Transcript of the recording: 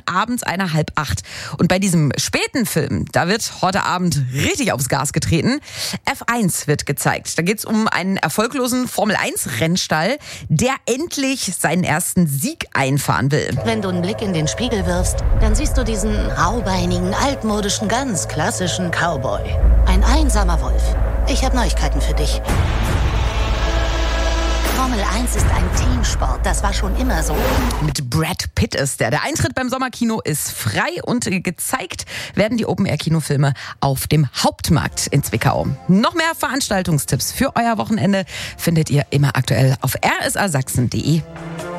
abends 7:30. Und bei diesem späten Film, da wird heute Abend richtig aufs Gas getreten. F1 wird gezeigt. Da geht's um einen erfolglosen Formel-1-Rennstall, der endlich seinen ersten Sieg einfahren will. Wenn du einen Blick in den Spiegel wirfst, dann siehst du diesen raubeinigen, altmodischen, ganz klassischen Cowboy. Ein einsamer Wolf. Ich habe Neuigkeiten für dich. Formel 1 ist ein Teamsport, das war schon immer so. Mit Brad Pitt ist der. Der Eintritt beim Sommerkino ist frei und gezeigt werden die Open-Air-Kinofilme auf dem Hauptmarkt in Zwickau. Noch mehr Veranstaltungstipps für euer Wochenende findet ihr immer aktuell auf rsasachsen.de.